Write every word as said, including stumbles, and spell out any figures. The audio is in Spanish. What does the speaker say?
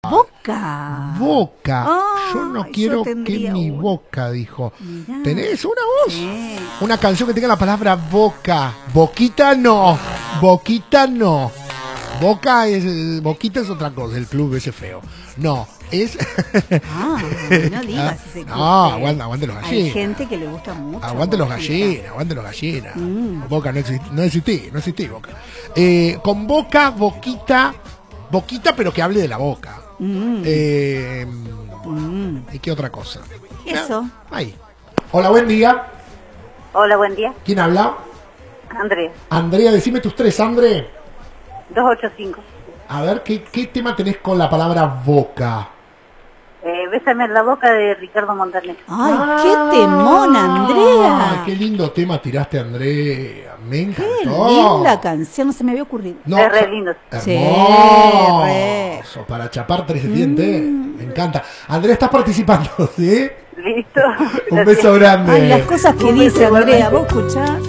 Boca. Boca. Oh, yo no quiero yo que mi una. boca, dijo. Mirá. ¿Tenés una voz? Sí. Una canción que tenga la palabra boca. Boquita no. Boquita no. Boca es. Boquita es otra cosa, el club ese feo. No, es. Ah, no digas ese club. No, aguante, aguante los Hay gallinas. gente que le gusta mucho. Aguante los Boquita. gallinas, aguante los gallinas. Mm. Boca no existí, no existí, no existí, Boca. Eh, con boca, boquita, boquita, pero que hable de la boca. Mm. Eh, Mm. ¿Y qué otra cosa? Eso. Ahí. Hola, buen día. Hola, buen día. ¿Quién habla? Andrea, Andrea, decime tus tres, André. dos ocho cinco. A ver, ¿qué, qué tema tenés con la palabra boca? Eh, Bésame en la boca de Ricardo Montaner. Ay, Ah, qué temón, Andrea. Qué lindo tema tiraste, Andrea. Me encantó. Qué linda canción, no se me había ocurrido. No, Es re sa- lindo. Sí, Hermoso. Para chapar tres dientes. Me encanta. Andrea, estás participando, ¿sí? Listo. Un beso grande. Ay, las cosas que Un dice beso, Andrea, igualmente. vos escuchás.